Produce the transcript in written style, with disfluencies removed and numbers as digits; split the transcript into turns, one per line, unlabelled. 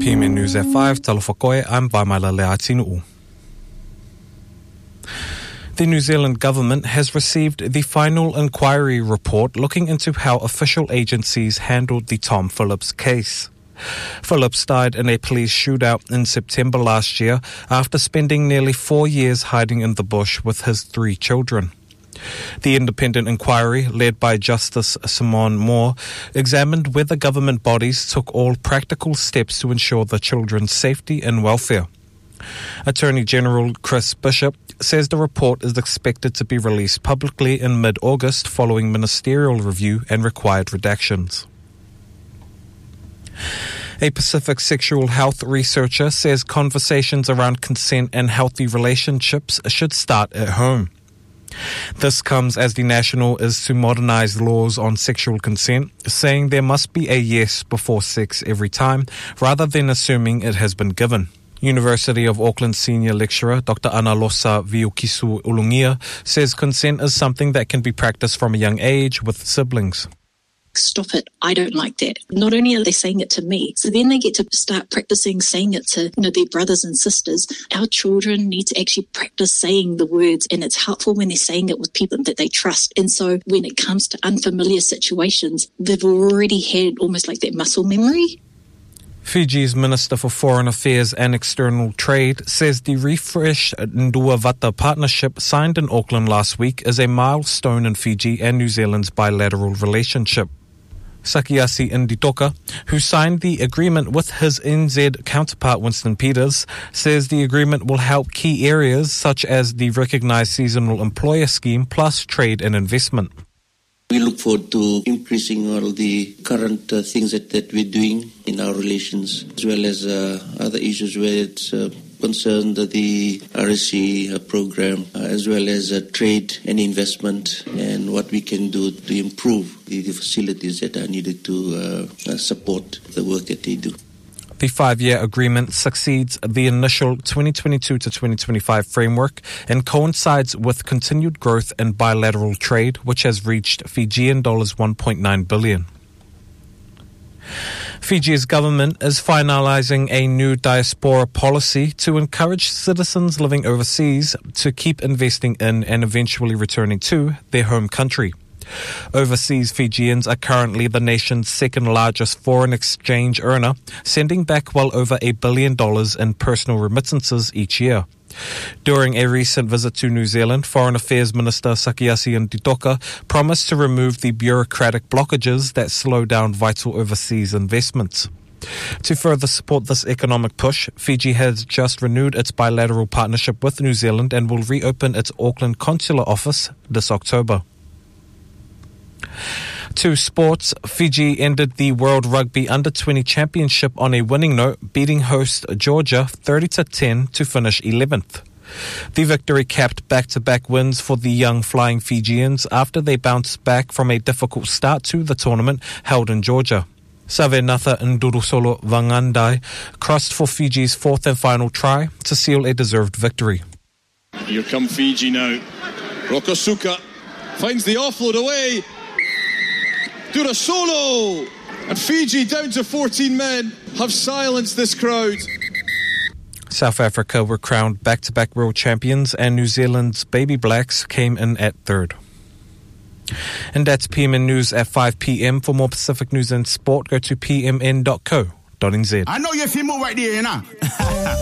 PMN News at 5, Talofakoe, I'm Vaimaila Leatinu'u. The New Zealand government has received the final inquiry report looking into how official agencies handled the Tom Phillips case. Phillips died in a police shootout in September last year after spending nearly 4 years hiding in the bush with his 3 children. The independent inquiry, led by Justice Simone Moore, examined whether government bodies took all practical steps to ensure the children's safety and welfare. Attorney General Chris Bishop says the report is expected to be released publicly in mid-August following ministerial review and required redactions. A Pacific sexual health researcher says conversations around consent and healthy relationships should start at home. This comes as the National is to modernise laws on sexual consent, saying there must be a yes before sex every time, rather than assuming it has been given. University of Auckland senior lecturer Dr. Analosa Viukisu Ulungia says consent is something that can be practiced from a young age with siblings.
Stop it, I don't like that. Not only are they saying it to me, so then they get to start practicing saying it to their brothers and sisters. Our children need to actually practice saying the words, and it's helpful when they're saying it with people that they trust. And so when it comes to unfamiliar situations, they've already had almost like that muscle memory.
Fiji's Minister for Foreign Affairs and External Trade says the refreshed Nduavata partnership signed in Auckland last week is a milestone in Fiji and New Zealand's bilateral relationship. Sakiasi Nditoka, who signed the agreement with his NZ counterpart Winston Peters, says the agreement will help key areas such as the recognised seasonal employer scheme plus trade and investment.
We look forward to increasing all the current things that we're doing in our relations, as well as other issues where it's concerned the RSC program, as well as trade and investment, and what we can do to improve the facilities that are needed to support the work that they do.
The 5-year agreement succeeds the initial 2022 to 2025 framework and coincides with continued growth in bilateral trade, which has reached Fijian dollars 1.9 billion. Fiji's government is finalising a new diaspora policy to encourage citizens living overseas to keep investing in and eventually returning to their home country. Overseas Fijians are currently the nation's second largest foreign exchange earner, sending back well over $1 billion in personal remittances each year. During a recent visit to New Zealand, Foreign Affairs Minister Sakiasi Nditoka promised to remove the bureaucratic blockages that slow down vital overseas investments. To further support this economic push, Fiji has just renewed its bilateral partnership with New Zealand and will reopen its Auckland consular office this October. To sports, Fiji ended the World Rugby Under-20 Championship on a winning note, beating host Georgia 30-10 to finish 11th. The victory capped back-to-back wins for the young flying Fijians after they bounced back from a difficult start to the tournament held in Georgia. Savenatha Ndurusolo Vangandai crossed for Fiji's 4th and final try to seal a deserved victory.
Here come Fiji now. Rokosuka finds the offload away. Durasolo! And Fiji, down to 14 men, have silenced this crowd.
South Africa were crowned back-to-back world champions, and New Zealand's Baby Blacks came in at third. And that's PMN News at 5 p.m. For more Pacific news and sport, go to pmn.co.nz.
I know you feel more right there, you know.